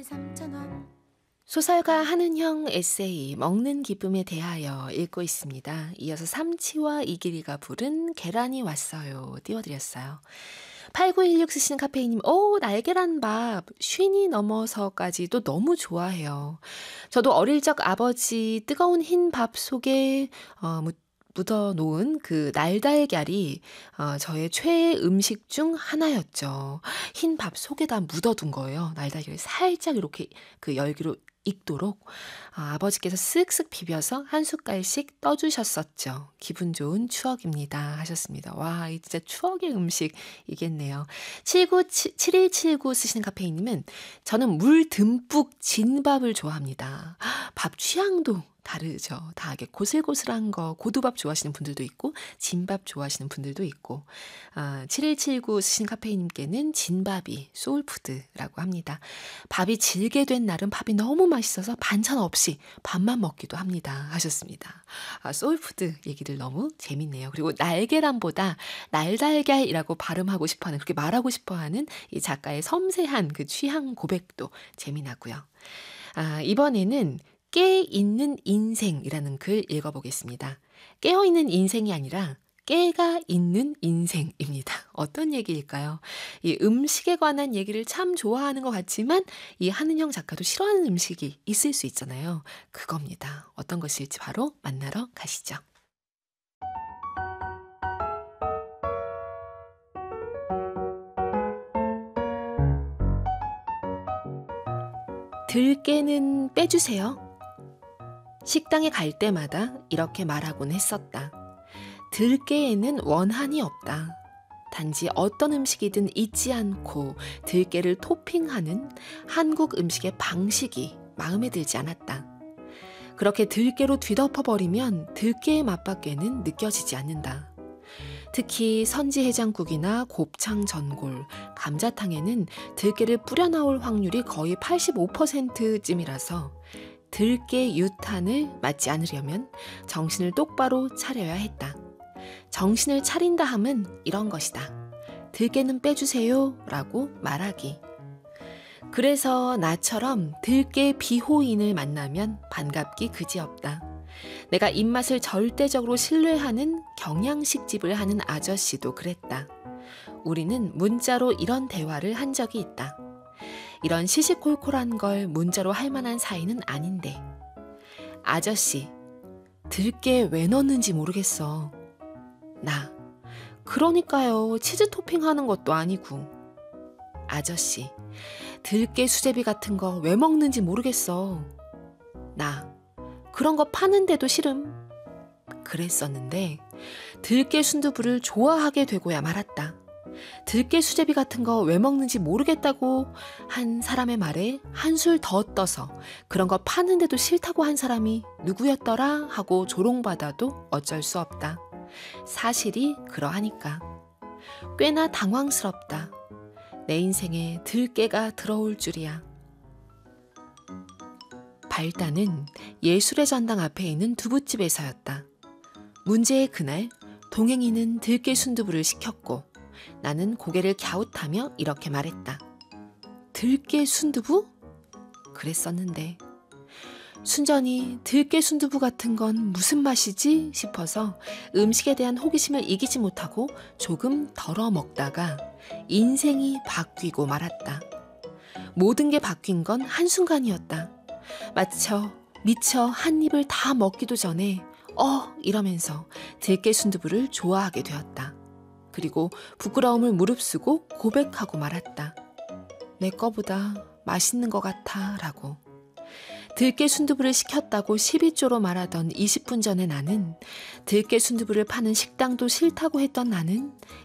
3,000원. 소설가 한은형 에세이 먹는 기쁨에 대하여 읽고 있습니다. 이어서 삼치와 이기리가 부른 계란이 왔어요 띄워드렸어요. 8916 쓰시는 카페이님, 날계란밥 쉰이 넘어서까지도 너무 좋아해요. 저도 어릴 적 아버지 뜨거운 흰 밥 속에 묻어놓은 그 날달걀이 저의 최애 음식 중 하나였죠. 흰 밥 속에다 묻어둔 거예요. 날달걀이 살짝 이렇게 그 열기로 익도록 아버지께서 쓱쓱 비벼서 한 숟갈씩 떠주셨었죠. 기분 좋은 추억입니다 하셨습니다. 와, 이 진짜 추억의 음식이겠네요. 7179 쓰시는 카페이님은 저는 물 듬뿍 진밥을 좋아합니다. 밥 취향도 다르죠. 다 이게 고슬고슬한 거, 고두밥 좋아하시는 분들도 있고 진밥 좋아하시는 분들도 있고 7179 쓰신 카페이님께는 진밥이 소울푸드라고 합니다. 밥이 질게 된 날은 밥이 너무 맛있어서 반찬 없이 밥만 먹기도 합니다 하셨습니다. 소울푸드 얘기들 너무 재밌네요. 그리고 날계란보다 날달걀이라고 발음하고 싶어하는, 그렇게 말하고 싶어하는 이 작가의 섬세한 그 취향 고백도 재미나고요. 이번에는 깨있는 인생이라는 글 읽어보겠습니다. 깨어있는 인생이 아니라 깨가 있는 인생입니다. 어떤 얘기일까요? 이 음식에 관한 얘기를 참 좋아하는 것 같지만 이 한은형 작가도 싫어하는 음식이 있을 수 있잖아요. 그겁니다. 어떤 것일지 바로 만나러 가시죠. 들깨는 빼주세요. 식당에 갈 때마다 이렇게 말하곤 했었다. 들깨에는 원한이 없다. 단지 어떤 음식이든 잊지 않고 들깨를 토핑하는 한국 음식의 방식이 마음에 들지 않았다. 그렇게 들깨로 뒤덮어버리면 들깨의 맛밖에는 느껴지지 않는다. 특히 선지해장국이나 곱창 전골, 감자탕에는 들깨를 뿌려 나올 확률이 거의 85%쯤이라서 들깨 유탄을 맞지 않으려면 정신을 똑바로 차려야 했다. 정신을 차린다 함은 이런 것이다. 들깨는 빼주세요 라고 말하기. 그래서 나처럼 들깨 비호인을 만나면 반갑기 그지없다. 내가 입맛을 절대적으로 신뢰하는 경양식집을 하는 아저씨도 그랬다. 우리는 문자로 이런 대화를 한 적이 있다. 이런 시시콜콜한 걸 문자로 할 만한 사이는 아닌데. 아저씨, 들깨 왜 넣는지 모르겠어. 나, 그러니까요. 치즈 토핑하는 것도 아니고. 아저씨, 들깨 수제비 같은 거 왜 먹는지 모르겠어. 나, 그런 거 파는데도 싫음. 그랬었는데 들깨 순두부를 좋아하게 되고야 말았다. 들깨 수제비 같은 거 왜 먹는지 모르겠다고 한 사람의 말에 한술 더 떠서 그런 거 파는데도 싫다고 한 사람이 누구였더라 하고 조롱받아도 어쩔 수 없다. 사실이 그러하니까. 꽤나 당황스럽다. 내 인생에 들깨가 들어올 줄이야. 발단은 예술의 전당 앞에 있는 두부집에서였다. 문제의 그날 동행이는 들깨 순두부를 시켰고 나는 고개를 갸웃하며 이렇게 말했다. 들깨 순두부? 그랬었는데. 순전히 들깨 순두부 같은 건 무슨 맛이지 싶어서 음식에 대한 호기심을 이기지 못하고 조금 덜어 먹다가 인생이 바뀌고 말았다. 모든 게 바뀐 건 한순간이었다. 미처 한 입을 다 먹기도 전에 이러면서 들깨 순두부를 좋아하게 되었다. 그리고 부끄러움을 무릅쓰고 고백하고 말았다. 내 거보다 맛있는 것 같아 라고. 들깨 순두부를 시켰다고 12조로 말하던 20분 전에 나는 들깨 순두부를 파는 식당도 싫다고 했던 나는